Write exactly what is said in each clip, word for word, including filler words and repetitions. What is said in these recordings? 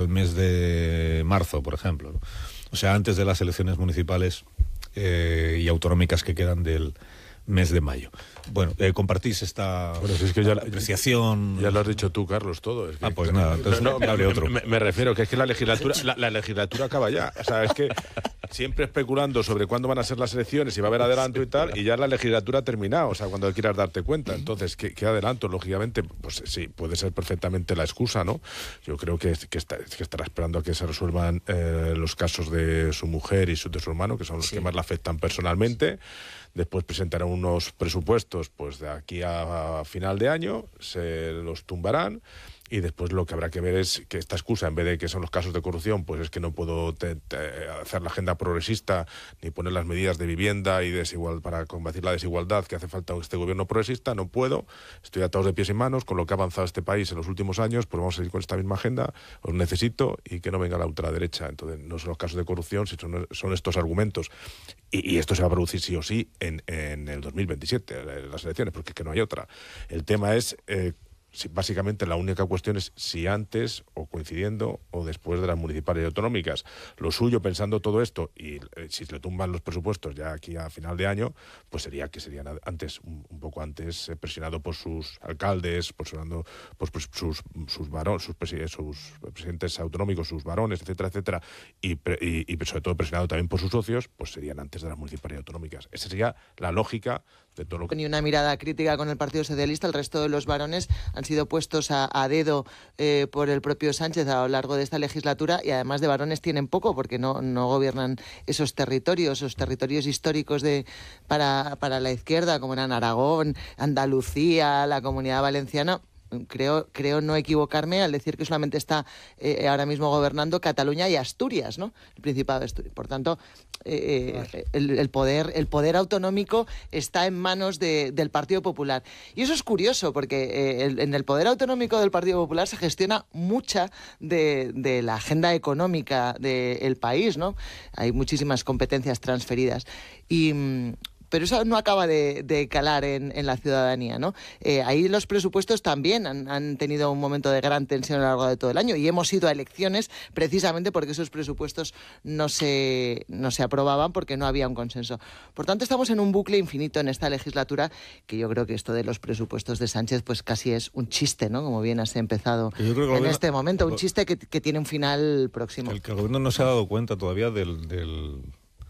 mes de marzo, por ejemplo, ¿no? O sea, antes de las elecciones municipales eh, y autonómicas que quedan del mes de mayo. Bueno, eh, compartís esta bueno, si es que ya la, apreciación. Ya lo has dicho tú, Carlos, todo. Es que, ah, pues nada, entonces no, no, me, otro. Me, me refiero que es que la legislatura, la, la legislatura acaba ya. O sea, es que siempre especulando sobre cuándo van a ser las elecciones, si va a haber adelanto y tal, y ya la legislatura ha terminado, o sea, cuando quieras darte cuenta. Entonces, ¿qué, qué adelanto? Lógicamente, pues sí, puede ser perfectamente la excusa, ¿no? Yo creo que, que, está, que estará esperando a que se resuelvan eh, los casos de su mujer y su, de su hermano, que son los sí. que más la afectan personalmente. Después presentarán unos presupuestos pues de aquí a, a final de año, se los tumbarán. Y después lo que habrá que ver es que esta excusa, en vez de que son los casos de corrupción, pues es que no puedo te, te, hacer la agenda progresista ni poner las medidas de vivienda y desigual para combatir la desigualdad que hace falta este gobierno progresista, no puedo, estoy atados de pies y manos con lo que ha avanzado este país en los últimos años, pues vamos a seguir con esta misma agenda, os necesito y que no venga la ultraderecha. Entonces no son los casos de corrupción, si son, son estos argumentos. Y, y esto se va a producir sí o sí en, en el dos mil veintisiete, en las elecciones, porque es que no hay otra. El tema es... Eh, Sí, básicamente la única cuestión es si antes o coincidiendo o después de las municipales y autonómicas. Lo suyo, pensando todo esto, y eh, si se le tumban los presupuestos ya aquí a final de año, pues sería que serían antes, un, un poco antes, eh, presionado por sus alcaldes, presionando por pues, sus sus varones, sus, presi sus presidentes autonómicos, sus varones, etcétera, etcétera, y, y, y sobre todo presionado también por sus socios, pues serían antes de las municipales y autonómicas. Esa sería la lógica de todo lo que... Ni una mirada crítica con el Partido Socialista, el resto de los varones han sido puestos a, a dedo eh, por el propio Sánchez a lo largo de esta legislatura, y además de varones tienen poco porque no, no gobiernan esos territorios, esos territorios históricos de para, para la izquierda, como eran Aragón, Andalucía, la Comunidad Valenciana. Creo, creo no equivocarme al decir que solamente está eh, ahora mismo gobernando Cataluña y Asturias, ¿no? El Principado de Asturias. Por tanto, eh, eh, el, el poder, el poder autonómico está en manos de, del Partido Popular. Y eso es curioso, porque eh, el, en el poder autonómico del Partido Popular se gestiona mucha de, de la agenda económica del país, ¿no? Hay muchísimas competencias transferidas. Y... pero eso no acaba de, de calar en, en la ciudadanía, ¿no? Eh, ahí los presupuestos también han, han tenido un momento de gran tensión a lo largo de todo el año, y hemos ido a elecciones precisamente porque esos presupuestos no se, no se aprobaban porque no había un consenso. Por tanto, estamos en un bucle infinito en esta legislatura, que yo creo que esto de los presupuestos de Sánchez pues casi es un chiste, ¿no? Como bien has empezado en gobierno, este momento, un chiste que, que tiene un final próximo. El que el gobierno no se ha dado cuenta todavía del... del...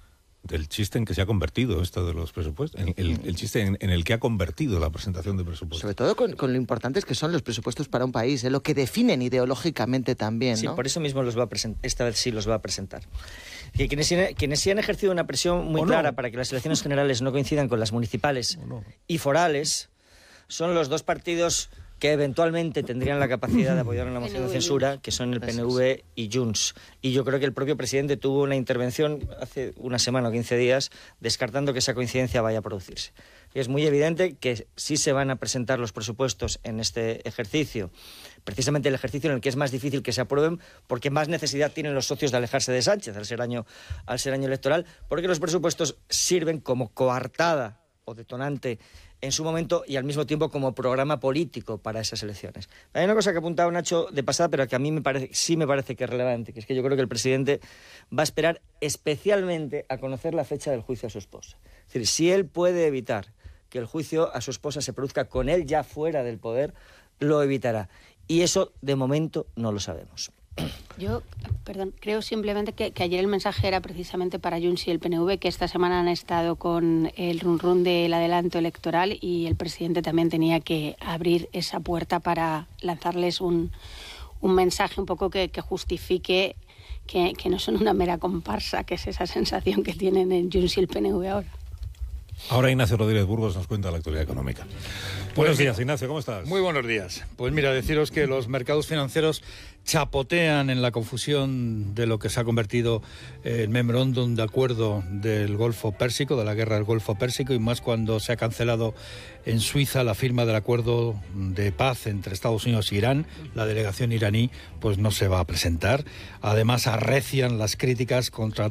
del chiste en que se ha convertido esto de los presupuestos, el, el, el chiste en, en el que ha convertido la presentación de presupuestos. Sobre todo con, con lo importantes que son los presupuestos para un país, ¿eh? Lo que definen ideológicamente también, ¿no? Sí, por eso mismo los va a presentar, esta vez sí los va a presentar. Que quienes, quienes sí han ejercido una presión muy clara no. para que las elecciones generales no coincidan con las municipales no. y forales son los dos partidos que eventualmente tendrían la capacidad de apoyar una moción de censura, que son el P N V y Junts. Y yo creo que el propio presidente tuvo una intervención hace una semana o quince días descartando que esa coincidencia vaya a producirse. Y es muy evidente que sí se van a presentar los presupuestos en este ejercicio, precisamente el ejercicio en el que es más difícil que se aprueben, porque más necesidad tienen los socios de alejarse de Sánchez al ser año, al ser año electoral, porque los presupuestos sirven como coartada o detonante en su momento y al mismo tiempo como programa político para esas elecciones. Hay una cosa que apuntaba Nacho de pasada, pero que a mí me parece, sí me parece que es relevante, que es que yo creo que el presidente va a esperar especialmente a conocer la fecha del juicio a su esposa. Es decir, si él puede evitar que el juicio a su esposa se produzca con él ya fuera del poder, lo evitará. Y eso, de momento, no lo sabemos. Yo, perdón, creo simplemente que, que ayer el mensaje era precisamente para Junts y el P N V, que esta semana han estado con el run run del adelanto electoral, y el presidente también tenía que abrir esa puerta para lanzarles un, un mensaje un poco que, que justifique que, que no son una mera comparsa, que es esa sensación que tienen en Junts y el P N V ahora. Ahora Ignacio Rodríguez Burgos nos cuenta la actualidad económica. Buenos días, Ignacio, ¿cómo estás? Muy buenos días. Pues mira, deciros que los mercados financieros chapotean en la confusión de lo que se ha convertido el memorándum de acuerdo del Golfo Pérsico, de la guerra del Golfo Pérsico, y más cuando se ha cancelado en Suiza la firma del acuerdo de paz entre Estados Unidos e Irán. La delegación iraní pues no se va a presentar. Además, arrecian las críticas contra